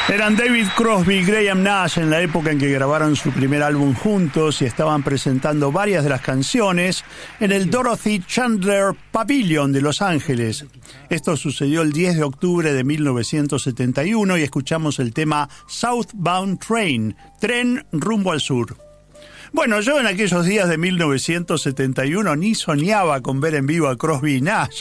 Eran David Crosby y Graham Nash en la época en que grabaron su primer álbum juntos y estaban presentando varias de las canciones en el Dorothy Chandler Pavilion de Los Ángeles. Esto sucedió el 10 de octubre de 1971 y escuchamos el tema Southbound Train, tren rumbo al sur. Bueno, yo en aquellos días de 1971 ni soñaba con ver en vivo a Crosby y Nash.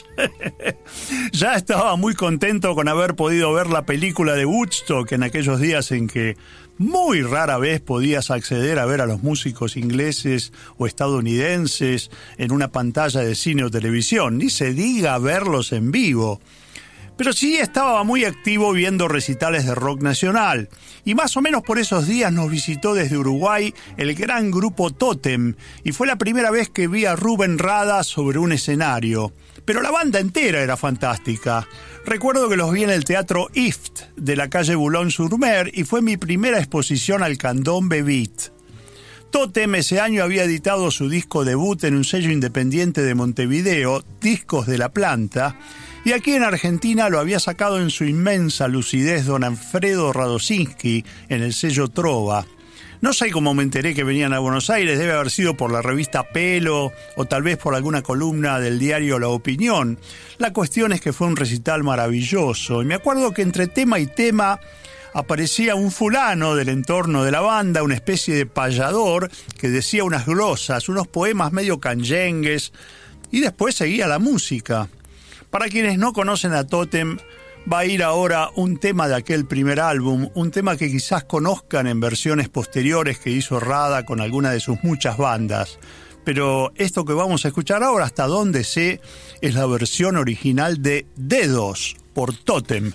Ya estaba muy contento con haber podido ver la película de Woodstock en aquellos días en que muy rara vez podías acceder a ver a los músicos ingleses o estadounidenses en una pantalla de cine o televisión, ni se diga verlos en vivo. Pero sí estaba muy activo viendo recitales de rock nacional. Y más o menos por esos días nos visitó desde Uruguay el gran grupo Totem. Y fue la primera vez que vi a Rubén Rada sobre un escenario. Pero la banda entera era fantástica. Recuerdo que los vi en el Teatro IFT de la calle Boulogne-sur-Mer y fue mi primera exposición al candombe beat. Totem ese año había editado su disco debut en un sello independiente de Montevideo, Discos de la Planta, y aquí en Argentina lo había sacado en su inmensa lucidez don Alfredo Radosinski en el sello Trova. No sé cómo me enteré que venían a Buenos Aires, debe haber sido por la revista Pelo o tal vez por alguna columna del diario La Opinión. La cuestión es que fue un recital maravilloso y me acuerdo que entre tema y tema aparecía un fulano del entorno de la banda, una especie de payador que decía unas glosas, unos poemas medio canyengues y después seguía la música. Para quienes no conocen a Totem, va a ir ahora un tema de aquel primer álbum, un tema que quizás conozcan en versiones posteriores que hizo Rada con alguna de sus muchas bandas. Pero esto que vamos a escuchar ahora, hasta donde sé, es la versión original de Dedos por Totem.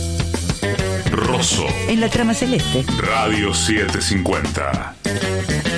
Rosso. En la trama celeste. Radio 750.